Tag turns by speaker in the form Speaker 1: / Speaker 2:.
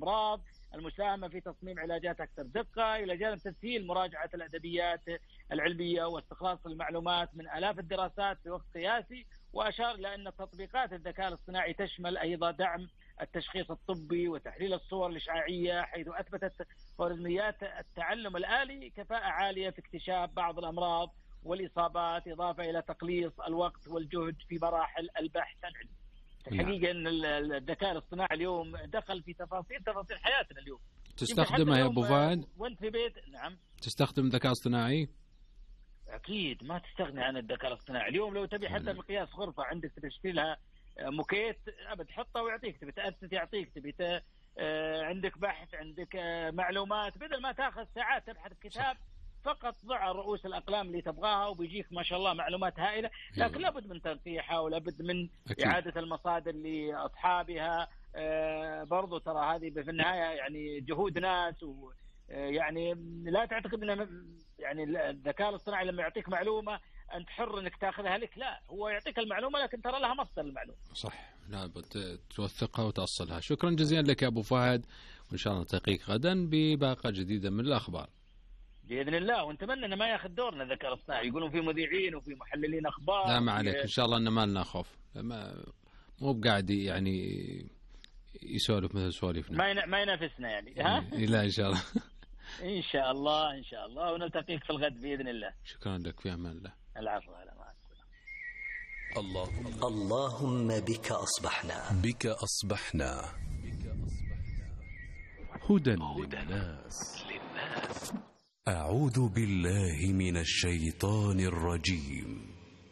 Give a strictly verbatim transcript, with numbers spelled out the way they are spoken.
Speaker 1: الأمراض، المساهمة في تصميم علاجات أكثر دقة، إلى جانب تسهيل مراجعة الأدبيات العلمية واستخلاص المعلومات من آلاف الدراسات في وقت قياسي. وأشار إلى أن تطبيقات الذكاء الاصطناعي تشمل أيضا دعم التشخيص الطبي وتحليل الصور الإشعاعية، حيث أثبتت خوارزميات التعلم الآلي كفاءة عالية في اكتشاف بعض الأمراض والإصابات، إضافة إلى تقليص الوقت والجهد في مراحل البحث العلمي. الحقيقة أن الذكاء الاصطناعي اليوم دخل في تفاصيل تفاصيل حياتنا اليوم.
Speaker 2: تستخدمه يا أبو فهد؟
Speaker 1: وأنت في بيت. نعم.
Speaker 2: تستخدم ذكاء اصطناعي؟
Speaker 1: أكيد ما تستغني عن الذكاء الاصطناعي اليوم. لو تبي حتى مقياس غرفة عندك تبي تشتري لها موكيت أبد تحطه ويعطيك، تبي تأسس يعطيك، تبي عندك بحث، عندك معلومات، بدل ما تاخذ ساعات تبحث كتاب فقط ضع رؤوس الأقلام اللي تبغاها وبيجيك ما شاء الله معلومات هائلة. لكن لابد من تنقيحها ولابد من أكيد. إعادة المصادر لأصحابها. آه برضو ترى هذه في النهاية يعني جهود ناس، ويعني لا تعتقد أن يعني الذكاء الاصطناعي لما يعطيك معلومة أنت حر أنك تأخذها لك، لا، هو يعطيك المعلومة لكن ترى لها مصدر المعلومة.
Speaker 2: صح، لابد توثقها وتأصلها. شكرا جزيلا لك يا أبو فهد، وإن شاء الله نلتقيك غدا بباقة جديدة من الأخبار
Speaker 1: بإذن الله. ونتمنى أنه ما يأخذ دورنا الذكاء الاصطناعي. يقولون في مذيعين وفي محللين أخبار.
Speaker 2: لا ما عليك، إن شاء الله أن ما لنا خوف، ما مو بقاعد يعني يسولف مثل سوالفنا،
Speaker 1: ما ما ينافسنا يعني. ها؟
Speaker 2: لا إن شاء الله.
Speaker 1: إن شاء الله إن شاء الله، ونلتقيك في الغد بإذن الله.
Speaker 2: شكرا لك، في أمان الله.
Speaker 1: العفو، على مع السلامة.
Speaker 3: اللهم اللهم بك أصبحنا
Speaker 4: بك أصبحنا هدى للناس. أعوذ بالله من الشيطان الرجيم.